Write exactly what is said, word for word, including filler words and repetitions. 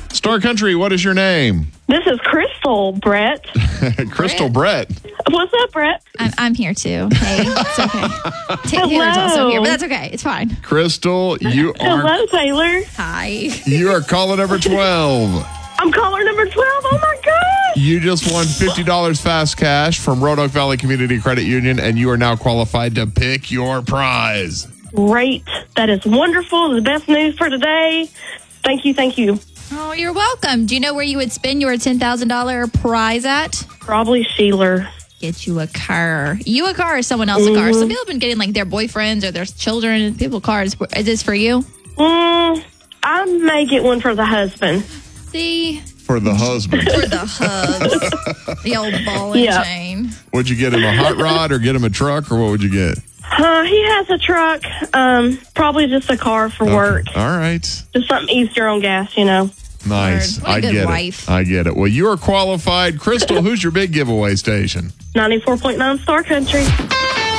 Star Country, what is your name? This is Crystal, Brett. Crystal Brett. What's up, Brett? I'm, I'm here too. Hey, it's okay. Taylor's also here, but that's okay. It's fine. Crystal, you are Hello, Taylor. Hi. you are caller number twelve. I'm caller number twelve. Oh, my gosh. You just won fifty dollars fast cash from Roanoke Valley Community Credit Union, and you are now qualified to pick your prize. Great. That is wonderful. The best news for today. Thank you. Thank you. Oh, you're welcome. Do you know where you would spend your ten thousand dollars prize at? Probably Sheila. Get you a car. You a car or someone else a car? Some people have been getting like their boyfriends or their children, people cars. Is this for you? Mm, I may get one for the husband. See? For the husband. For the hubs. The old ball and Yeah. chain. Would you get him a hot rod or get him a truck, or what would you get? Uh, he has a truck. Um, probably just a car for work. All right. Just something easier on gas, you know. Nice. What a I good get wife. it. I get it. Well, you are qualified. Crystal, who's your big giveaway station? ninety-four point nine Star Country.